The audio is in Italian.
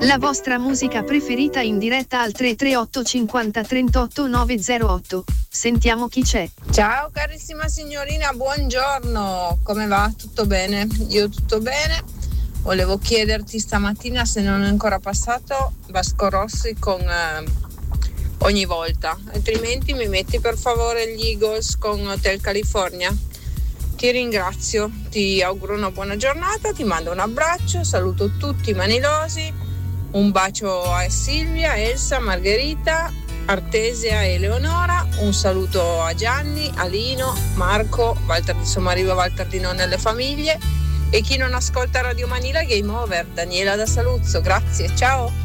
La vostra musica preferita in diretta al 338 50 38 908. Sentiamo chi c'è. Ciao carissima signorina, buongiorno. Come va? Tutto bene? Io tutto bene. Volevo chiederti stamattina se non è ancora passato Vasco Rossi con Ogni volta, altrimenti mi metti per favore gli Eagles con Hotel California. Ti ringrazio, ti auguro una buona giornata, ti mando un abbraccio, saluto tutti i manilosi, un bacio a Silvia, Elsa, Margherita, Artesia e Eleonora, un saluto a Gianni, a Lino, Marco, Walter di Somariva, Walter di Non nelle famiglie e chi non ascolta Radio Manila Game Over, Daniela da Saluzzo, grazie, ciao!